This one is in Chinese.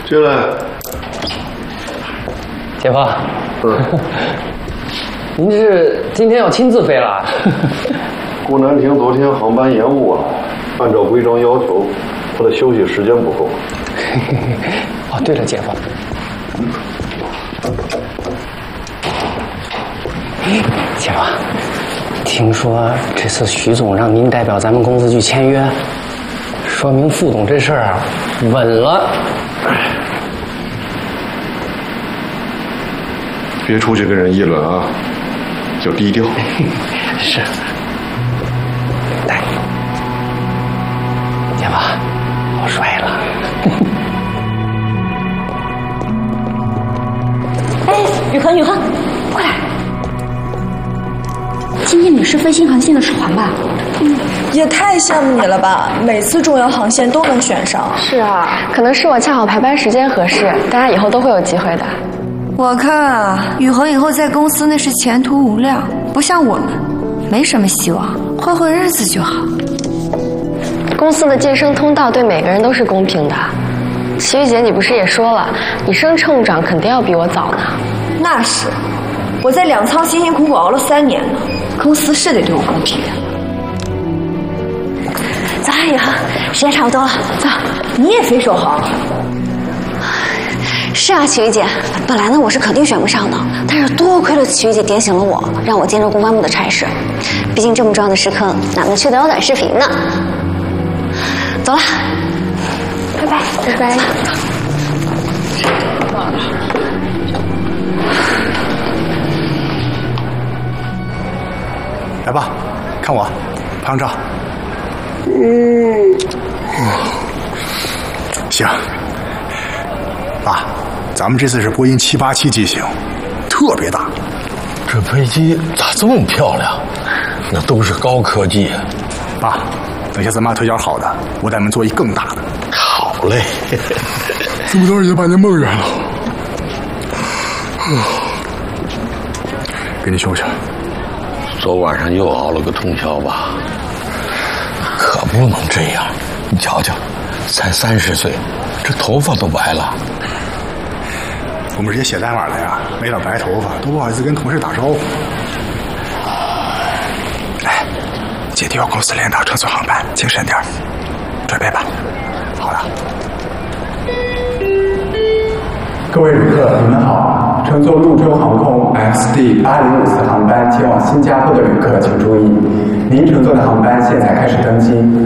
进来。 姐夫。您这是今天要亲自飞了？ 顾南亭昨天航班延误啊，按照规章要求，他的休息时间不够。 哦，对了，姐夫。姐夫，听说这次徐总让您代表咱们公司去签约，说明副总这事儿啊稳了。 别出去跟人议论啊，就低调。 是。来，姐夫，我帅了。 哎，雨禾，快来！今天你是飞新航线的首航吧？ 也太羡慕你了吧！每次重要航线都能选上。 是啊，可能是我恰好排班时间合适，大家以后都会有机会的。 我看啊，雨禾以后在公司那是前途无量，不像我们，没什么希望，混日子就好。 公司的晋升通道对每个人都是公平的。齐玉姐，你不是也说了，你升乘长肯定要比我早呢。 那是，我在两舱辛辛苦苦熬了3年呢，公司是得对我公平的。 走啊，雨禾，时间差不多了，走。 你也飞首航？ 是啊，齐玉姐，本来呢我是肯定选不上的，但是多亏了齐玉姐点醒了我，让我兼着公关部的差事。毕竟这么重要的时刻，哪能去得了短视频呢？走了， 拜拜，拜拜。 来吧，看我，拍张照。行。爸，咱们这次是波音787机型，特别大。 这飞机咋这么漂亮？那都是高科技。 爸，等下咱妈腿脚好的，我带你们做一更大的。 好嘞。 这么多已经把您梦圆了。给你休息。 昨晚上又熬了个通宵吧？可不能这样，你瞧瞧，才30岁，这头发都白了。 我们这些写代码的呀，没点白头发都不好意思跟同事打招呼。来，接替我公司领导乘坐航班，精神点，准备吧。好了。 各位旅客，你们好！乘坐陆洲航空 XD8054航班前往新加坡的旅客请注意，您乘坐的航班现在开始登机。